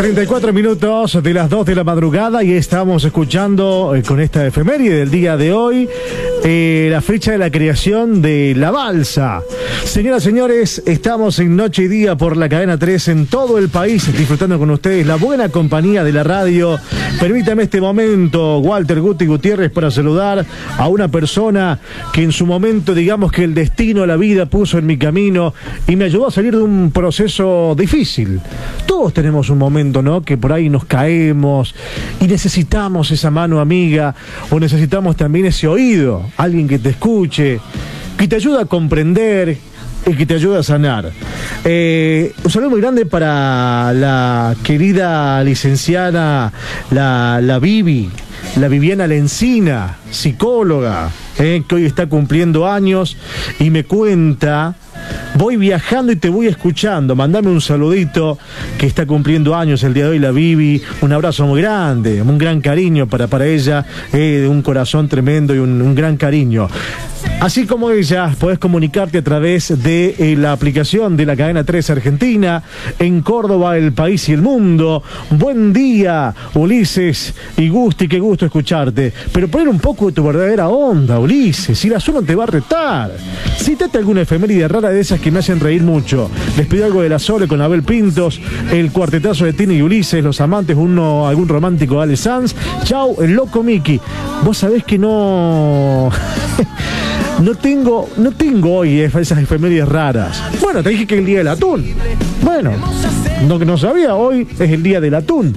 34 minutos de las 2 de la madrugada y estamos escuchando con esta efeméride del día de hoy la fecha de la creación de La Balsa. Señoras y señores, estamos en Noche y Día por la Cadena 3 en todo el país, disfrutando con ustedes la buena compañía de la radio. Permítame este momento, Walter Guti Gutiérrez, para saludar a una persona que en su momento, digamos que el destino, la vida puso en mi camino y me ayudó a salir de un proceso difícil. Todos tenemos un momento, ¿no?, que por ahí nos caemos y necesitamos esa mano amiga, o necesitamos también ese oído, alguien que te escuche, que te ayude a comprender y que te ayude a sanar. Un saludo muy grande para la querida licenciada, la Viviana Lencina, psicóloga, que hoy está cumpliendo años y me cuenta: voy viajando y te voy escuchando, mandame un saludito, que está cumpliendo años el día de hoy la Vivi. Un abrazo muy grande, un gran cariño para ella, de un corazón tremendo y un gran cariño. Así como ella, podés comunicarte a través de la aplicación de la Cadena 3 Argentina, en Córdoba, el país y el mundo. Buen día, Ulises y Gusti, qué gusto escucharte. Pero poner un poco de tu verdadera onda, Ulises, si la zona te va a retar. Cítate alguna efeméride rara de esas que me hacen reír mucho. Les pido algo de La Sole con Abel Pintos, el cuartetazo de Tina y Ulises, Los Amantes, algún romántico de Ale Sanz. Chau, el loco Miki. Vos sabés que no... No tengo hoy esas efemérides raras. Bueno, te dije que es el día del atún. Bueno, no que no sabía, hoy es el día del atún.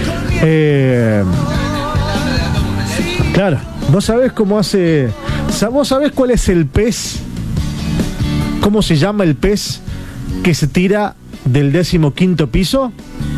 Claro, vos sabés cómo hace... ¿Vos sabés cuál es el pez? ¿Cómo se llama el pez que se tira del 15º piso?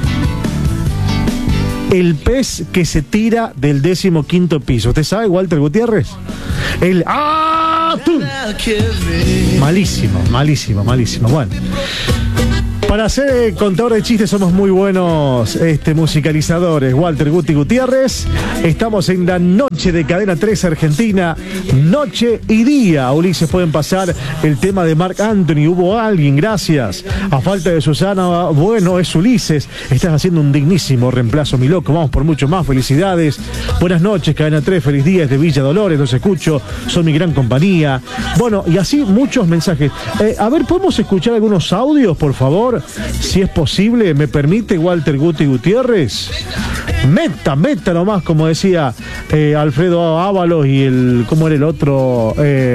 El pez que se tira del 15º piso. ¿Usted sabe, Walter Gutiérrez? El atún. Malísimo. Bueno, para ser contador de chistes somos muy buenos musicalizadores. Walter Guti Gutiérrez. Estamos en la noche de Cadena 3 Argentina, Noche y Día. Ulises, pueden pasar el tema de Marc Anthony. Hubo alguien, gracias. A falta de Susana, bueno, es Ulises. Estás haciendo un dignísimo reemplazo, mi loco. Vamos por mucho más. Felicidades. Buenas noches, Cadena 3. Feliz día desde Villa Dolores. Los escucho. Son mi gran compañía. Bueno, y así muchos mensajes. A ver, ¿podemos escuchar algunos audios, por favor? Si es posible, ¿me permite, Walter Guti Gutiérrez? Meta nomás, como decía Alfredo Ábalos y ¿cómo era el otro?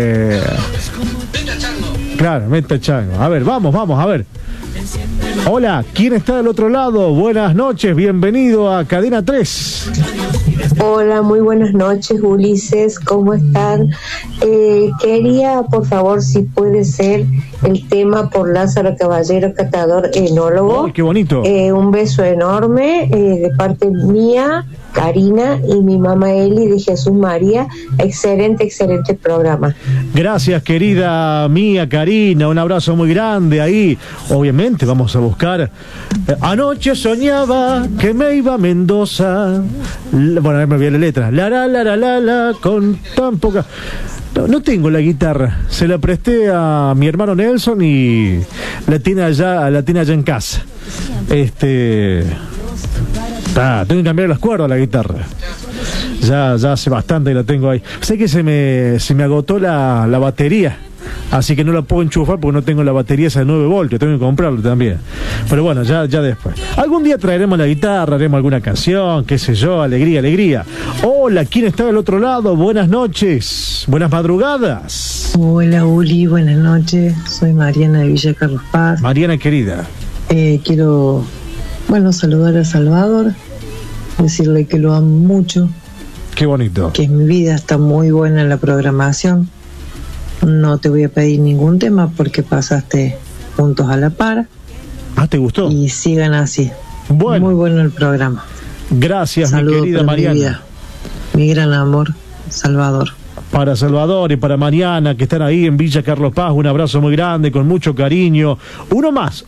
Claro, Meta Chango. A ver, vamos, a ver. Hola, ¿quién está del otro lado? Buenas noches, bienvenido a Cadena 3. Hola, muy buenas noches, Ulises, ¿cómo están? Quería, por favor, si puede ser el tema por Lázaro Caballero, catador enólogo. ¡Qué bonito! Un beso enorme de parte mía, Karina, y mi mamá Eli de Jesús María. Excelente programa. Gracias, querida mía, Karina, un abrazo muy grande ahí. Obviamente vamos a buscar Anoche soñaba que me iba a Mendoza. Bueno, a ver, me voy a la letra. La, con tan poca... No tengo la guitarra, se la presté a mi hermano Nelson y la tiene allá en casa. Tengo que cambiar las cuerdas a la guitarra. Ya hace bastante que la tengo ahí. Sé que se me agotó la batería, así que no la puedo enchufar porque no tengo la batería esa de 9 voltios, tengo que comprarla también. Pero bueno, ya después. Algún día traeremos la guitarra, haremos alguna canción, qué sé yo, alegría. Hola, ¿quién está del otro lado? Buenas noches, buenas madrugadas. Hola, Uli, buenas noches. Soy Mariana de Villa Carlos Paz. Mariana, querida. Quiero, saludar a Salvador, decirle que lo amo mucho. Qué bonito. Que mi vida está muy buena en la programación. No te voy a pedir ningún tema porque pasaste juntos a la par. Ah, ¿te gustó? Y sigan así. Bueno. Muy bueno el programa. Gracias, saludo, mi querida Mariana. Mi gran amor, Salvador. Para Salvador y para Mariana, que están ahí en Villa Carlos Paz, un abrazo muy grande, con mucho cariño. Uno más,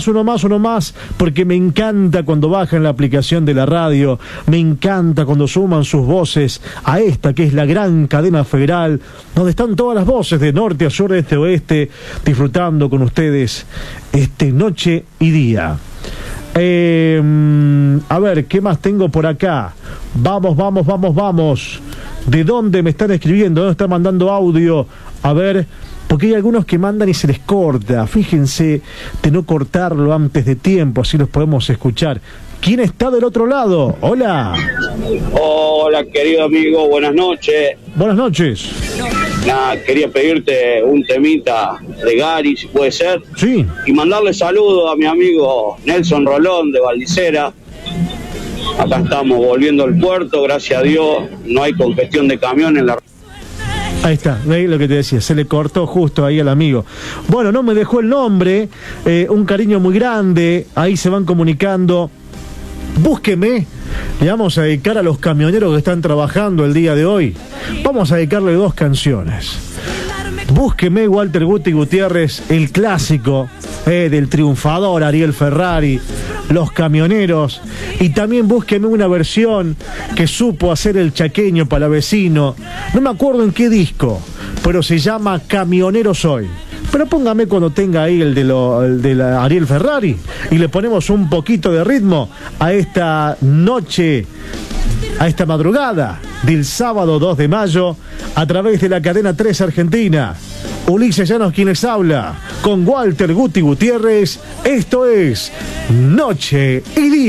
porque me encanta cuando bajan la aplicación de la radio, me encanta cuando suman sus voces a esta que es la gran cadena federal, donde están todas las voces de norte a sur, de este a oeste, disfrutando con ustedes Noche y Día. A ver, ¿qué más tengo por acá? Vamos. ¿De dónde me están escribiendo? ¿Dónde están mandando audio? A ver, porque hay algunos que mandan y se les corta. Fíjense de no cortarlo antes de tiempo, así los podemos escuchar. ¿Quién está del otro lado? Hola. Hola, querido amigo, buenas noches. Buenas noches. Nada, quería pedirte un temita de Gary, si puede ser. Sí. Y mandarle saludos a mi amigo Nelson Rolón de Valdicera. Acá estamos volviendo al puerto, gracias a Dios, no hay congestión de camión en la... Ahí está, ahí lo que te decía, se le cortó justo ahí al amigo. Bueno, no me dejó el nombre, un cariño muy grande, ahí se van comunicando. Búsqueme, le vamos a dedicar a los camioneros que están trabajando el día de hoy. Vamos a dedicarle 2 canciones. Búsqueme, Walter Guti Gutiérrez, el clásico del triunfador Ariel Ferrari, Los Camioneros. Y también búsqueme una versión que supo hacer el chaqueño palavecino. No me acuerdo en qué disco, pero se llama Camionero Soy. Pero póngame cuando tenga ahí el de la Ariel Ferrari y le ponemos un poquito de ritmo a esta noche, a esta madrugada del sábado 2 de mayo a través de la cadena 3 Argentina. Ulises Llanos quien les habla con Walter Guti Gutiérrez. Esto es Noche y Día.